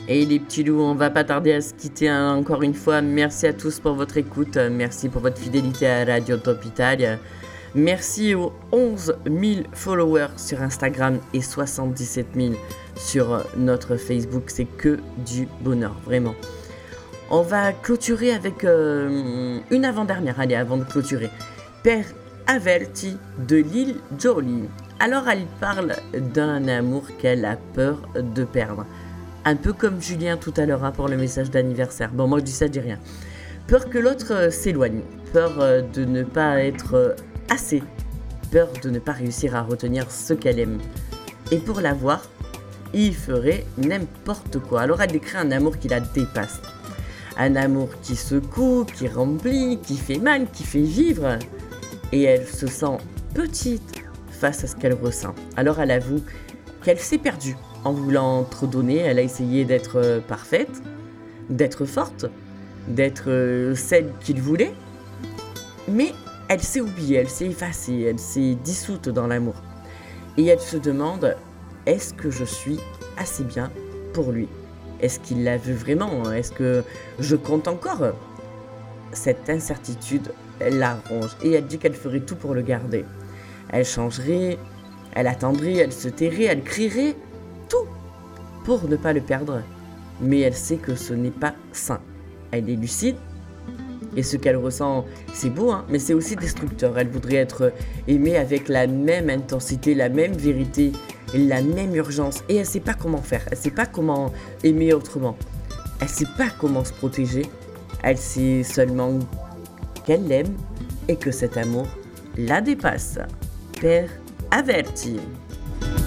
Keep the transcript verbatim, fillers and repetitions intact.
Et les petits loups, on va pas tarder à se quitter hein, encore une fois. Merci à tous pour votre écoute. Merci pour votre fidélité à Radio Top Italia. Merci aux onze mille followers sur Instagram et soixante-dix-sept mille sur notre Facebook. C'est que du bonheur, vraiment. On va clôturer avec euh, une avant-dernière. Allez, avant de clôturer. Père Averti de l'île Jolie. Alors, elle parle d'un amour qu'elle a peur de perdre. Un peu comme Julien tout à l'heure hein, pour le message d'anniversaire. Bon, moi je dis ça, je dis rien. Peur que l'autre euh, s'éloigne. Peur euh, de ne pas être euh, assez. Peur de ne pas réussir à retenir ce qu'elle aime. Et pour l'avoir, il ferait n'importe quoi. Alors elle décrit un amour qui la dépasse. Un amour qui secoue, qui remplit, qui fait mal, qui fait vivre. Et elle se sent petite face à ce qu'elle ressent. Alors elle avoue qu'elle s'est perdue. En voulant trop donner, elle a essayé d'être euh, parfaite, d'être forte, d'être euh, celle qu'il voulait. Mais elle s'est oubliée, elle s'est effacée, elle s'est dissoute dans l'amour. Et elle se demande, est-ce que je suis assez bien pour lui ? Est-ce qu'il la veut vraiment ? Est-ce que je compte encore ? Cette incertitude, elle la ronge et elle dit qu'elle ferait tout pour le garder. Elle changerait, elle attendrait, elle se tairait, elle crierait. Tout pour ne pas le perdre, mais elle sait que ce n'est pas sain. Elle est lucide et ce qu'elle ressent, c'est beau, hein, mais c'est aussi destructeur. Elle voudrait être aimée avec la même intensité, la même vérité, la même urgence, et elle sait pas comment faire. Elle sait pas comment aimer autrement. Elle sait pas comment se protéger. Elle sait seulement qu'elle l'aime et que cet amour la dépasse. Père Averti.